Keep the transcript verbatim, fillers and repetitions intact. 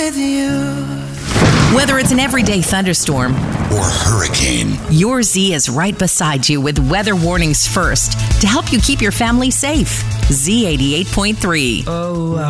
with you. Whether it's an everyday thunderstorm or hurricane, your Z is right beside you with weather warnings first to help you keep your family safe. Z eighty-eight point three. Oh,